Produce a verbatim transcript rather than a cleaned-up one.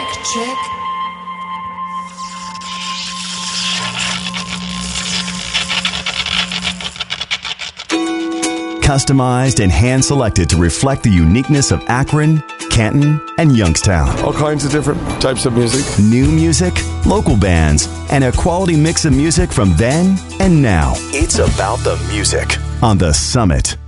Electric. Customized and hand-selected to reflect the uniqueness of Akron, Canton, and Youngstown. All kinds of different types of music. New music, local bands, and a quality mix of music from then and now. It's about the music on The Summit.